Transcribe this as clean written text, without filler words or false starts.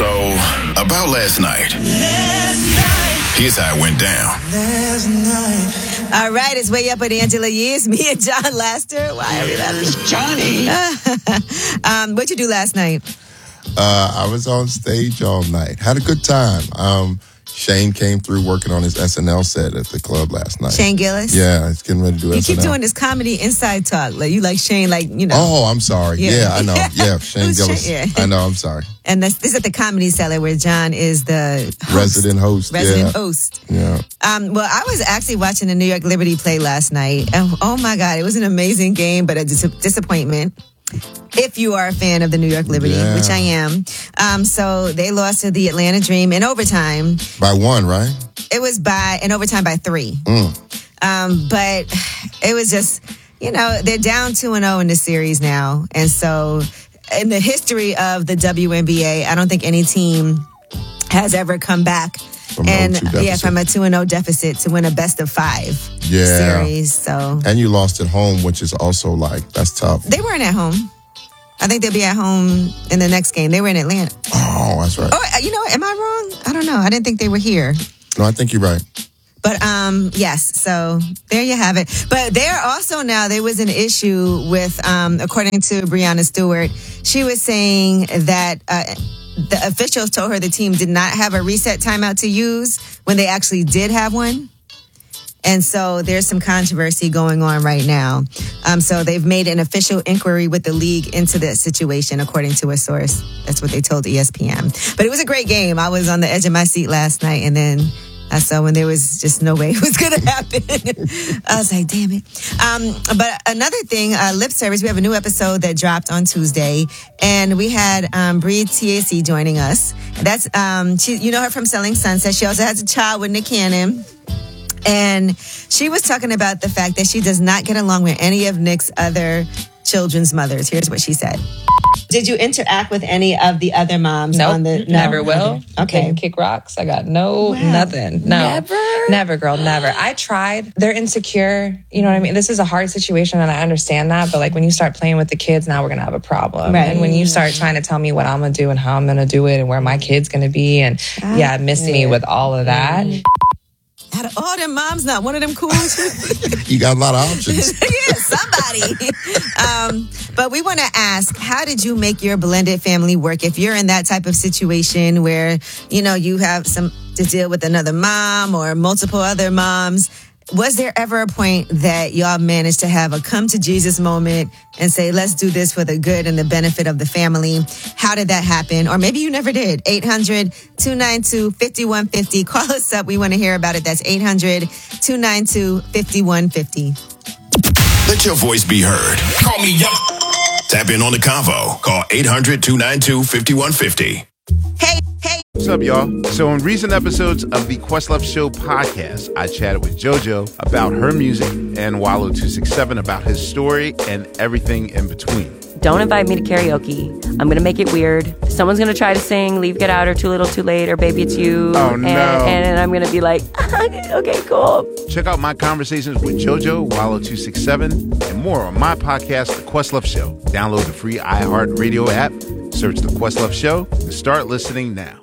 So, about last night. Here's how it went down. Last night. All right, it's Way Up with Angela Yee. It's me and John Laster. Why are we laughing? It's Johnny. What'd you do last night? I was on stage all night. Had a good time. Shane came through working on his SNL set at the club last night. Shane Gillis? Yeah, he's getting ready to do SNL. You keep doing this comedy inside talk. Like you like Shane, like, you know. Oh, I'm sorry. Yeah, I know. Yeah, Shane Gillis. Yeah. I know, I'm sorry. And this is at the Comedy Cellar where John is the host. Resident host. Host. Yeah. Well, I was actually watching the New York Liberty play last night. Oh my God, it was an amazing game, but a disappointment. If you are a fan of the New York Liberty, which I am. So they lost to the Atlanta Dream in overtime. By 1, right? It was in overtime by 3. But it was just, they're down 2-0 in the series now. And so in the history of the WNBA, I don't think any team has ever come back from a 2-0 deficit to win a best of 5 series. So, and you lost at home, which is also that's tough. They weren't at home. I think they'll be at home in the next game. They were in Atlanta. Oh, that's right. Oh, you know what? Am I wrong? I don't know. I didn't think they were here. No, I think you're right. But yes, so there you have it. But there was an issue with, according to Breanna Stewart, she was saying that the officials told her the team did not have a reset timeout to use when they actually did have one. And so there's some controversy going on right now. So they've made an official inquiry with the league into this situation, according to a source. That's what they told ESPN. But it was a great game. I was on the edge of my seat last night, and then I saw when there was just no way it was going to happen. I was like, damn it. But another thing, Lip Service, we have a new episode that dropped on Tuesday, and we had Bree TAC joining us. That's you know her from Selling Sunset. She also has a child with Nick Cannon. And she was talking about the fact that she does not get along with any of Nick's other children's mothers. Here's what she said. Did you interact with any of the other moms? Nope, never will. Okay. Didn't kick rocks. I got nothing. No. Never, girl, never. I tried. They're insecure. You know what I mean? This is a hard situation, and I understand that. But when you start playing with the kids, now we're going to have a problem. Right. And when you start trying to tell me what I'm going to do and how I'm going to do it and where my kid's going to be, and miss me with all of that. Out of all them moms, not one of them cool. You got a lot of options. Yeah, somebody. But we want to ask, how did you make your blended family work? If you're in that type of situation where, you have to deal with another mom or multiple other moms, was there ever a point that y'all managed to have a come to Jesus moment and say, let's do this for the good and the benefit of the family? How did that happen? Or maybe you never did. 800-292-5150. Call us up. We want to hear about it. That's 800-292-5150. Let your voice be heard. Call me up. Tap in on the convo. Call 800-292-5150. Hey. What's up, y'all? So in recent episodes of the Questlove Show podcast, I chatted with JoJo about her music and Wallo267 about his story and everything in between. Don't invite me to karaoke. I'm going to make it weird. Someone's going to try to sing Leave, Get Out, or Too Little, Too Late, or Baby It's You. Oh, no. And I'm going to be like, okay, cool. Check out my conversations with JoJo, Wallo267, and more on my podcast, The Questlove Show. Download the free iHeartRadio app, search The Questlove Show, and start listening now.